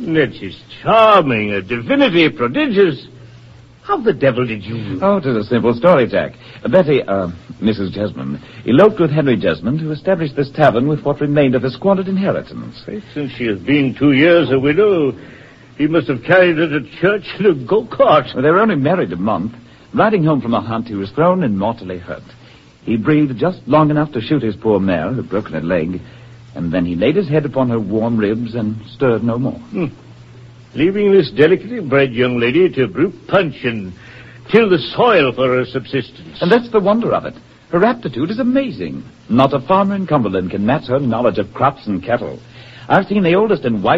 That is charming, a divinity prodigious. How the devil did you... Oh, it is a simple story, Jack. Betty, Mrs. Jesmond, eloped with Henry Jesmond, who established this tavern with what remained of his squandered inheritance. Since she has been 2 years a widow, he must have carried her to church in a go-kart. Well, they were only married a month. Riding home from a hunt, he was thrown and mortally hurt. He breathed just long enough to shoot his poor mare, who had broken her leg, and then he laid his head upon her warm ribs and stirred no more. Leaving this delicately bred young lady to brew punch and till the soil for her subsistence. And that's the wonder of it. Her aptitude is amazing. Not a farmer in Cumberland can match her knowledge of crops and cattle. I've seen the oldest and wisest